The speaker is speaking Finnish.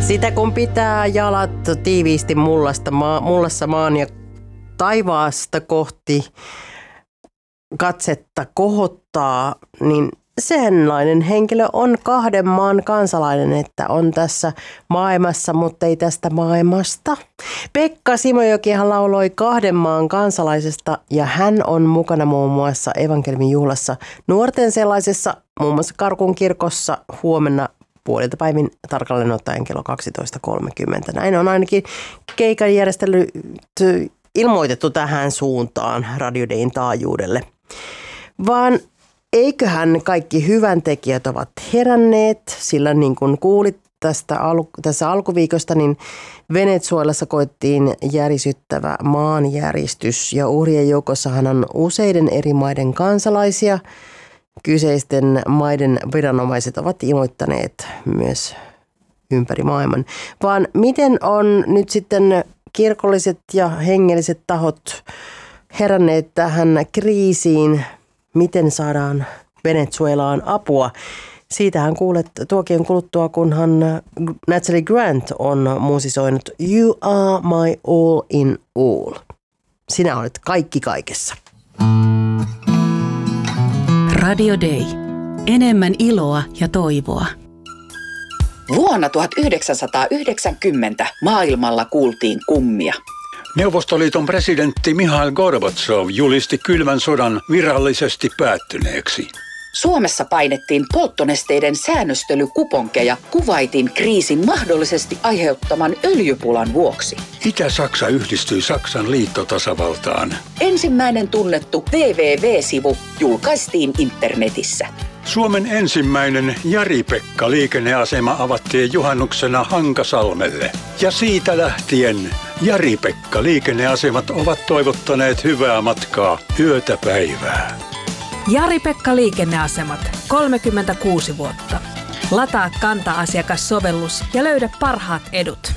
Sitä kun pitää jalat tiiviisti mullassa maan ja taivaasta kohti katsetta kohottaa, niin sellainen henkilö on kahden maan kansalainen, että on tässä maailmassa, mutta ei tästä maailmasta. Pekka Simojokihan lauloi kahden maan kansalaisesta ja hän on mukana muun muassa evankeliumin juhlassa nuorten sellaisessa, muun muassa Karkun kirkossa huomenna puolilta päivin tarkalleen ottaen kello 12.30. Näin on ainakin keikan järjestely ilmoitettu tähän suuntaan Radio Dayn taajuudelle. Vaan eiköhän kaikki hyväntekijät ovat heränneet, sillä niin kuin kuulit tässä alkuviikosta, niin Venezuelassa koettiin järisyttävä maanjäristys ja uhrien joukossahan on useiden eri maiden kansalaisia. Kyseisten maiden viranomaiset ovat ilmoittaneet myös ympäri maailman. Vaan miten on nyt sitten kirkolliset ja hengelliset tahot heränneet tähän kriisiin? Miten saadaan Venezuelaan apua? Siitähän kuulet tuokien kuluttua, kunhan Natalie Grant on musisoinut You Are My All in All. Sinä olet kaikki kaikessa. Radio Day. Enemmän iloa ja toivoa. Vuonna 1990 maailmalla kuultiin kummia. Neuvostoliiton presidentti Mihail Gorbatsov julisti kylmän sodan virallisesti päättyneeksi. Suomessa painettiin polttonesteiden säännöstelykuponkeja Kuwaitin kriisin mahdollisesti aiheuttaman öljypulan vuoksi. Itä-Saksa yhdistyi Saksan liittotasavaltaan. Ensimmäinen tunnettu www-sivu julkaistiin internetissä. Suomen ensimmäinen Jari-Pekka-liikenneasema avattiin juhannuksena Hankasalmelle. Ja siitä lähtien Jari-Pekka-liikenneasemat ovat toivottaneet hyvää matkaa yötä päivää. Jari-Pekka liikenneasemat, 36 vuotta. Lataa Kanta-asiakassovellus ja löydä parhaat edut.